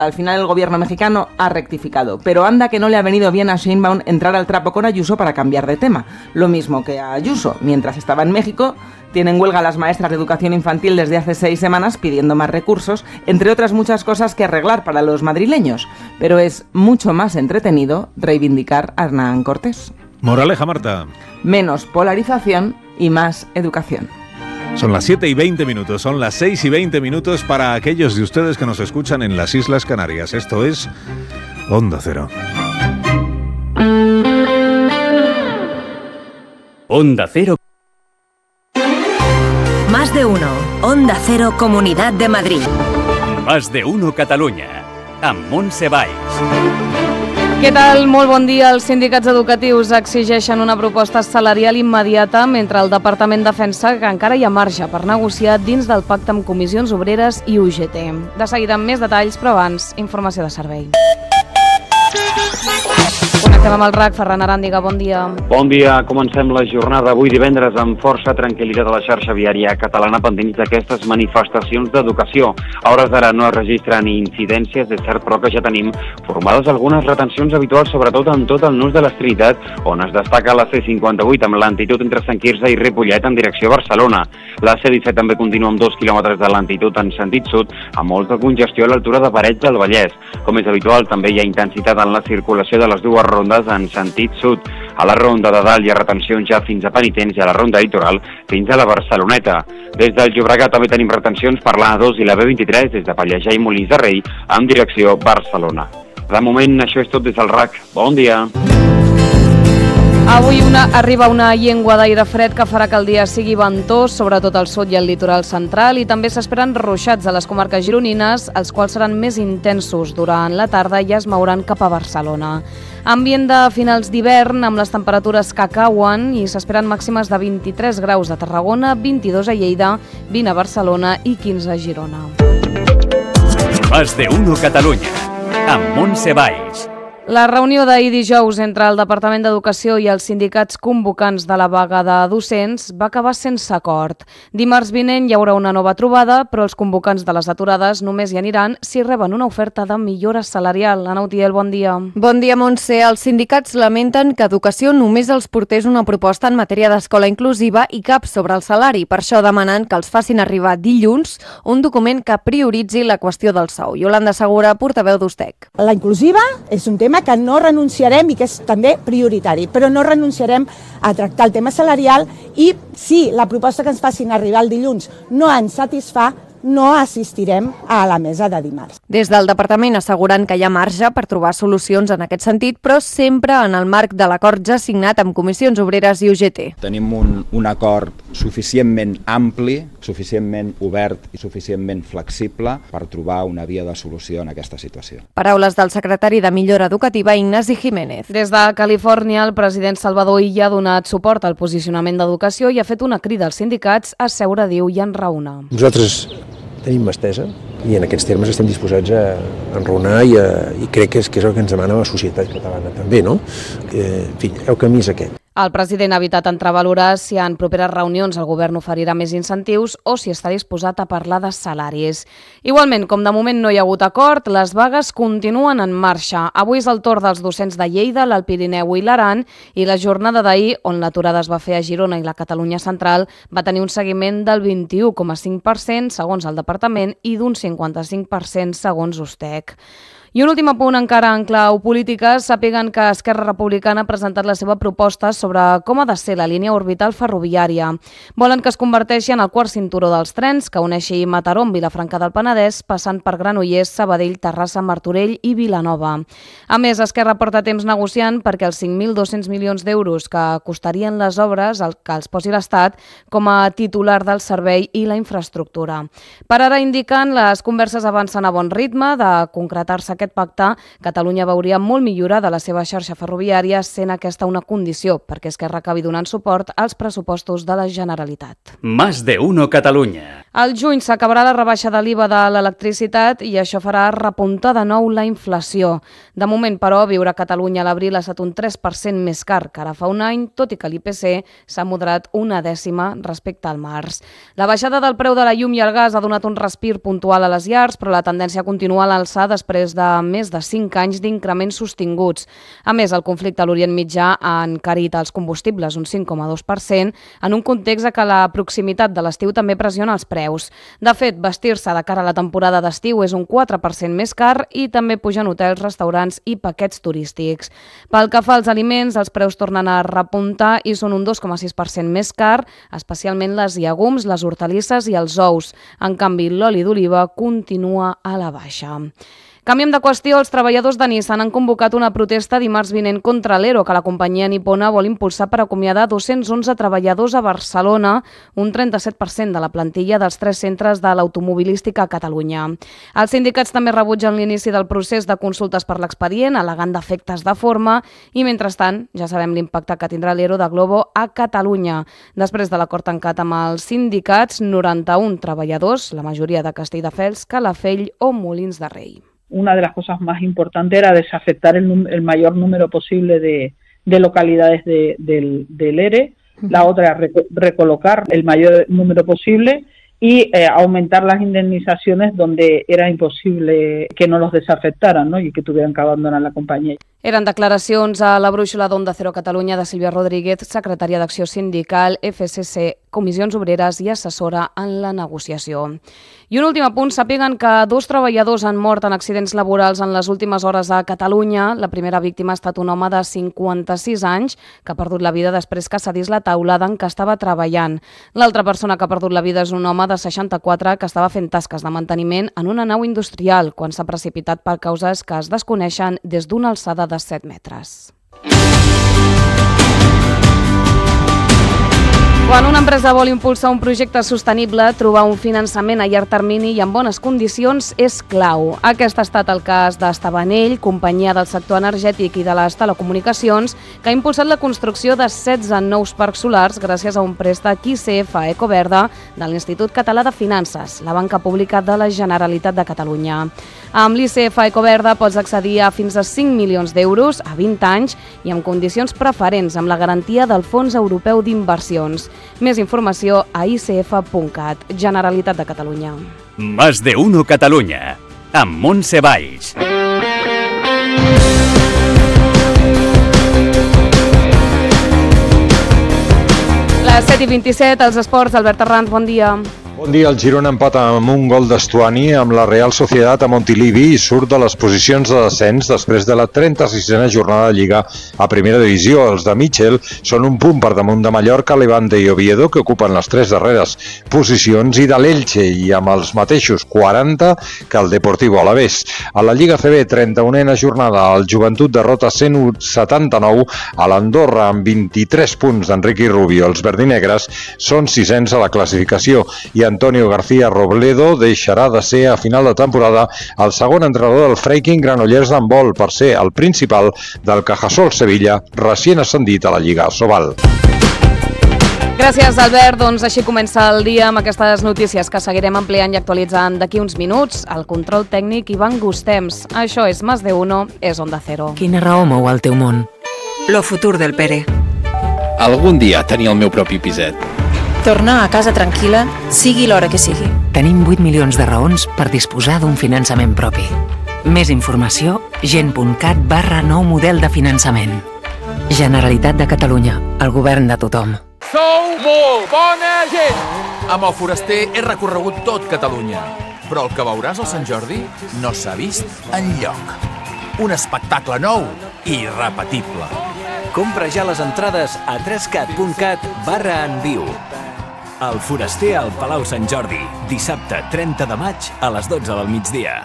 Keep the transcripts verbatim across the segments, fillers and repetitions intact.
Al final el gobierno mexicano ha rectificado, pero anda que no le ha venido bien a Sheinbaum entrar al trapo con Ayuso para cambiar de tema. Lo mismo que a Ayuso. Mientras estaba en México, tienen huelga las maestras de educación infantil desde hace seis semanas pidiendo más recursos, entre otras muchas cosas que arreglar para los madrileños. Pero es mucho más entretenido reivindicar a Hernán Cortés. Moraleja, Marta. Menos polarización y más educación. Son las siete y veinte minutos, son las seis y veinte minutos para aquellos de ustedes que nos escuchan en las Islas Canarias. Esto es Onda Cero. Onda Cero. Más de uno. Onda Cero, Comunidad de Madrid. Más de uno Catalunya. Amb Montse Valls. Què tal? Molt bon dia. Els sindicats educatius exigeixen una proposta salarial immediata mentre el Departament defensa que encara hi ha marge per negociar dins del pacte amb comissions obreres i U G T. De seguida amb més detalls, però abans, informació de servei. Connectem amb el R A C. Ferran Aràndiga, bon dia. Bon dia. Comencem la jornada avui divendres amb força tranquil·litat a la xarxa viària catalana pendents d'aquestes manifestacions d'educació. A hores d'ara no es registren incidències, és cert, però que ja tenim formades algunes retencions habituals, sobretot en tot el nus de les Trinitat, on es destaca la C cinquanta-vuit amb lentitud entre Sant Quirze i Ripollet en direcció a Barcelona. La C disset també continua amb dos quilòmetres de lentitud en sentit sud, amb molts de congestió a l'altura de Parets del Vallès. Com és habitual, també hi ha intensitat en la circulació de les dues rondes en sentit sud. A la ronda de dalt hi ha retencions ja fins a Penitents i a la ronda litoral fins a la Barceloneta. Des del Llobregat també tenim retencions per l'A dos i la B vint-i-tres des de Pallejà i Molins de Rei en direcció Barcelona. De moment això és tot des del R A C. Bon dia. Avui una, arriba una llengua d'aire fred que farà que el dia sigui ventós, sobretot al sud i al litoral central, i també s'esperen ruixats a les comarques gironines, els quals seran més intensos durant la tarda i es mouran cap a Barcelona. Ambient de finals d'hivern amb les temperatures que cauen i s'esperen màximes de vint-i-tres graus a Tarragona, vint-i-dos a Lleida, vint a Barcelona i quinze a Girona. Más de uno Catalunya, amb Montse Valls. La reunió d'ahir dijous entre el Departament d'Educació i els sindicats convocants de la vaga de docents va acabar sense acord. Dimarts vinent hi haurà una nova trobada, però els convocants de les aturades només hi aniran si reben una oferta de millora salarial. Ana Utiel, bon dia. Bon dia, Montse. Els sindicats lamenten que Educació només els portés una proposta en matèria d'escola inclusiva i cap sobre el salari. Per això demanen que els facin arribar dilluns un document que prioritzi la qüestió del sou. Yolanda Segura, portaveu d'U S T E C. La inclusiva és un tema que no renunciarem i que és també prioritari, però no renunciarem a tractar el tema salarial i si la proposta que ens facin arribar el dilluns no ens satisfà, no assistirem a la mesa de dimarts. Des del departament asseguren que hi ha marge per trobar solucions en aquest sentit, però sempre en el marc de l'acord ja signat amb comissions obreres i U G T. Tenim un, un acord suficientment ampli, suficientment obert i suficientment flexible per trobar una via de solució en aquesta situació. Paraules del secretari de Millora Educativa, Ignasi Jiménez. Des de Califòrnia, el president Salvador Illa ha donat suport al posicionament d'Educació i ha fet una crida als sindicats a seure, diu, i enraonar. Nosaltres tenim mà estesa i en aquests termes estem disposats a enraonar i, a, i crec que és, que és el que ens demana la societat catalana també, no? Eh, en fi, el camí és aquest. El president ha evitat entrevalorar si en properes reunions el govern oferirà més incentius o si està disposat a parlar de salaris. Igualment, com de moment no hi ha hagut acord, les vagues continuen en marxa. Avui és el torn dels docents de Lleida, l'Alt Pirineu i l'Aran, i la jornada d'ahir, on l'aturada es va fer a Girona i la Catalunya Central, va tenir un seguiment del vint-i-u coma cinc per cent segons el departament i d'un cinquanta-cinc per cent segons U S T E C. I un últim apunt encara en clau política, sàpiguen que Esquerra Republicana ha presentat la seva proposta sobre com ha de ser la línia orbital ferroviària. Volen que es converteixi en el quart cinturó dels trens que uneixi Mataró amb Vilafranca del Penedès, passant per Granollers, Sabadell, Terrassa, Martorell i Vilanova. A més, Esquerra porta temps negociant perquè els cinc mil dos-cents milions d'euros que costarien les obres el que els posi l'Estat com a titular del servei i la infraestructura. Per ara indiquen les converses avancen a bon ritme de concretar-se aquest pacte, Catalunya veuria molt millorada la seva xarxa ferroviària, sent aquesta una condició perquè Esquerra acabi donant suport als pressupostos de la Generalitat. Más de uno Catalunya. Al juny s'acabarà la rebaixa de l'I V A de l'electricitat i això farà repuntar de nou la inflació. De moment, però, viure a Catalunya a l'abril ha estat un tres per cent més car que ara fa un any, tot i que l'I P C s'ha moderat una dècima respecte al març. La baixada del preu de la llum i el gas ha donat un respir puntual a les llars, però la tendència continua a l'alçar després de més de cinc anys d'increments sostinguts. A més, el conflicte a l'Orient Mitjà ha encarit els combustibles un cinc coma dos per cent en un context en què la proximitat de l'estiu també pressiona els preus. De fet, vestir-se de cara a la temporada d'estiu és un quatre per cent més car i també pugen hotels, restaurants i paquets turístics. Pel que fa als aliments, els preus tornen a repuntar i són un dos coma sis per cent més car, especialment les llegums, les hortalisses i els ous. En canvi, l'oli d'oliva continua a la baixa. Canviem de qüestió, els treballadors de Nissan han convocat una protesta dimarts vinent contra l'ERO que la companyia nipona vol impulsar per acomiadar dos-cents onze treballadors a Barcelona, un trenta-set per cent de la plantilla dels tres centres de l'automobilística a Catalunya. Els sindicats també rebutgen l'inici del procés de consultes per l'expedient, al·legant defectes de forma, i mentrestant ja sabem l'impacte que tindrà l'ERO de Glovo a Catalunya. Després de l'acord tancat amb els sindicats, noranta-un treballadors, la majoria de Castelldefels, Calafell o Molins de Rei. Una de las cosas más importantes era desafectar el, el mayor número posible de, de localidades de, del, del E R E. La otra era rec- recolocar el mayor número posible y eh, aumentar las indemnizaciones donde era imposible que no los desafectaran, ¿no? Y que tuvieran que abandonar la compañía. Eren declaracions a la brúixola d'Onda Cero Catalunya de Sílvia Rodríguez, secretària d'Acció Sindical, F C C, Comissions Obreres i assessora en la negociació. I un últim apunt, sàpiguen que dos treballadors han mort en accidents laborals en les últimes hores a Catalunya. La primera víctima ha estat un home de cinquanta-sis anys que ha perdut la vida després que cedís la taulada en què estava treballant. L'altra persona que ha perdut la vida és un home de seixanta-quatre que estava fent tasques de manteniment en una nau industrial quan s'ha precipitat per causes que es desconeixen des d'una alçada de set metres. Quan una empresa vol impulsar un projecte sostenible, trobar un finançament a llarg termini i en bones condicions és clau. Aquest ha estat el cas d'Estabanell, companyia del sector energètic i de les telecomunicacions, que ha impulsat la construcció de setze nous parcs solars gràcies a un préstec I C F Ecoverda de l'Institut Català de Finances, la banca pública de la Generalitat de Catalunya. Amb l'I C F Ecoverda pots accedir a fins a cinc milions d'euros a vint anys i amb condicions preferents amb la garantia del Fons Europeu d'Inversions. Més informació a i c f punt cat, Generalitat de Catalunya. Más de uno Catalunya, amb Montse Valls. Les set i vint-i-set, els esports, Albert Arranz, bon dia. Bon dia, el Girona empata amb un gol d'Estuani amb la Real Societat a Montilivi i surt de les posicions de descens després de la trenta-sisena jornada de Lliga a Primera Divisió. Els de Mitchell són un punt per damunt de Mallorca, Levante i Oviedo, que ocupen les tres darreres posicions, i de l'Elche, i amb els mateixos quaranta que el Deportivo Alavés. A la Lliga C B, trenta-unena jornada, el Joventut derrota cent setanta-nou a l'Andorra amb vint-i-tres punts d'Enrique Rubio. Els verdinegres són sisens a la classificació i Antonio García Robledo deixarà de ser a final de temporada el segon entrenador del Freiking Granollers d'handbol per ser el principal del Cajasol Sevilla, recient ascendit a la Lliga Sobal. Gràcies, Albert. Doncs així comença el dia amb aquestes notícies que seguirem ampliant i actualitzant d'aquí uns minuts. El control tècnic Ivan Gustems. Això és Más de Uno, és Onda Cero. Quina raó mou el teu món? Lo futur del Pere. Algun dia tenir el meu propi piset. Tornar a casa tranquil·la, sigui l'hora que sigui. Tenim vuit milions de raons per disposar d'un finançament propi. Més informació, gent.cat barra nou model de finançament. Generalitat de Catalunya, el govern de tothom. Sou molt bona gent! Amb el Foraster he recorregut tot Catalunya, però el que veuràs al Sant Jordi no s'ha vist enlloc. Un espectacle nou i irrepetible. Compra ja les entrades a trescat.cat barra en viu. El Foraster al Palau Sant Jordi, dissabte treinta de maig a les dotze del migdia.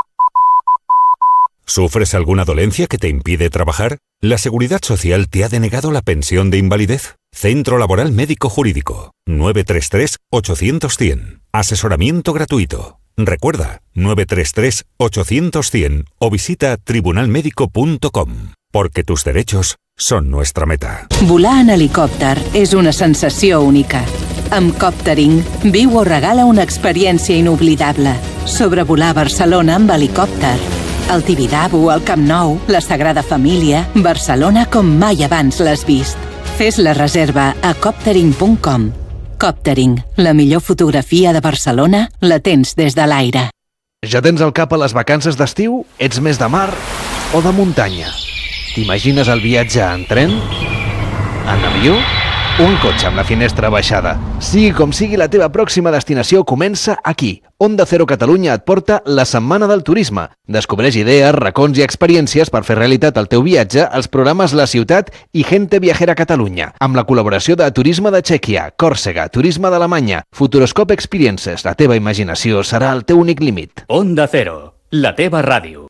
¿Sufres alguna dolencia que te impide trabajar? La Seguridad Social te ha denegado la pensión de invalidez. Centro Laboral Médico Jurídico. nueve tres tres, ocho cero cero, cien. Asesoramiento gratuito. Recuerda, nueve tres tres, ocho cero cero, cien o visita tribunal médico punto com. Porque tus derechos son nuestra meta. Volar en helicòpter és una sensació única. Amb Coptering, viu o regala una experiència inoblidable. Sobrevolar Barcelona amb helicòpter. El Tibidabo, el Camp Nou, la Sagrada Família, Barcelona com mai abans l'has vist. Fes la reserva a coptering punt com. Coptering, la millor fotografia de Barcelona la tens des de l'aire. Ja tens al cap a les vacances d'estiu? Ets més de mar o de muntanya? T'imagines el viatge en tren? En avió? O en cotxe amb la finestra baixada? Sigui com sigui, la teva pròxima destinació comença aquí. Onda Cero Catalunya et porta la Setmana del Turisme. Descobreix idees, racons i experiències per fer realitat el teu viatge als programes La Ciutat i Gente Viajera Catalunya, amb la col·laboració de Turisme de Txèquia, Còrsega, Turisme d'Alemanya, Futuroscope Experiences. La teva imaginació serà el teu únic límit. Onda Cero, la teva ràdio.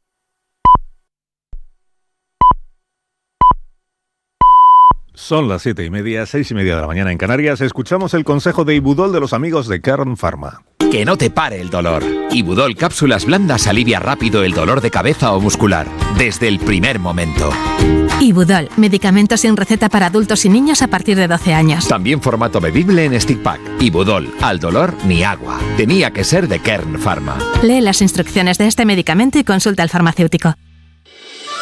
Son las siete y media, seis y media de la mañana en Canarias. Escuchamos el consejo de Ibudol de los amigos de Kern Pharma. Que no te pare el dolor. Ibudol Cápsulas Blandas alivia rápido el dolor de cabeza o muscular, desde el primer momento. Ibudol, medicamento sin receta para adultos y niños a partir de doce años. También formato bebible en stick pack. Ibudol, al dolor ni agua. Tenía que ser de Kern Pharma. Lee las instrucciones de este medicamento y consulta al farmacéutico.